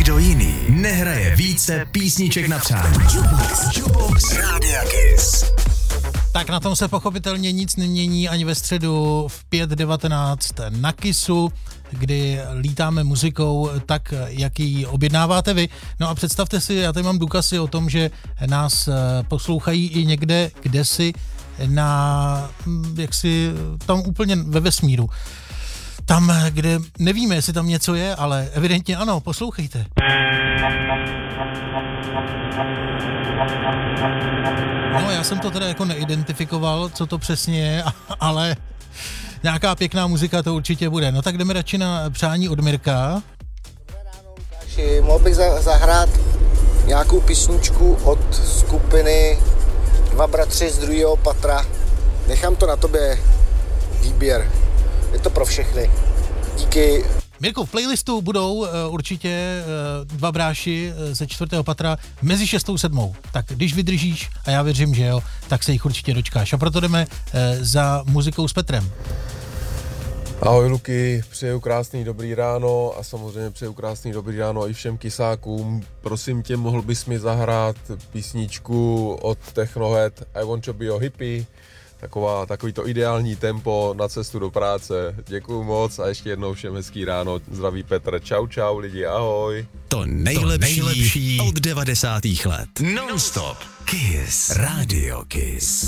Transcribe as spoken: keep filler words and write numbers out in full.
Nikdo jiný nehraje více písniček na přání. Jukebox, Jukebox Rádia Kiss. Tak na tom se pochopitelně nic nemění ani ve středu v pět devatenáct na Kissu, kdy lítáme muzikou tak, jak ji objednáváte vy. No a představte si, já tady mám důkazy o tom, že nás poslouchají i někde, kdesi na, jaksi tam úplně ve vesmíru. Tam, kde nevíme, jestli tam něco je, ale evidentně ano, poslouchejte. No, já jsem to teda jako neidentifikoval, co to přesně je, ale nějaká pěkná muzika to určitě bude. No tak jdeme radši na přání od Mirka. Dobré ráno, Lukáši, mohl bych zahrát nějakou písničku od skupiny Dva bratři z druhého patra. Nechám to na tobě, výběr. Je to pro všechny. Díky. Mirko, v playlistu budou uh, určitě uh, dva bráši uh, ze čtvrtého patra mezi šestou a sedmou. Tak když vydržíš, a já věřím, že jo, tak se jich určitě dočkáš. A proto jdeme uh, za muzikou s Petrem. Ahoj Luky, přeju krásný dobrý ráno a samozřejmě přeju krásný dobrý ráno i všem kysákům. Prosím tě, mohl bys mi zahrát písničku od Technohead I Want to be a hippie. Taková, takový to ideální tempo na cestu do práce. Děkuju moc a ještě jednou všem hezký ráno. Zdraví Petr. Čau, čau lidi, ahoj. To nejlepší, to nejlepší od devadesátých let. Non-stop. Kiss. Radio Kiss.